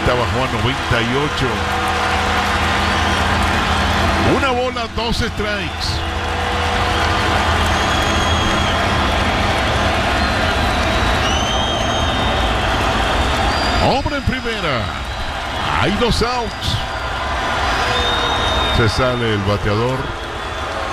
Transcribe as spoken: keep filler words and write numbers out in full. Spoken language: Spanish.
Ahorita bajó a noventa y ocho. Una bola, dos strikes. Hombre en primera. Hay dos outs. Se sale el bateador.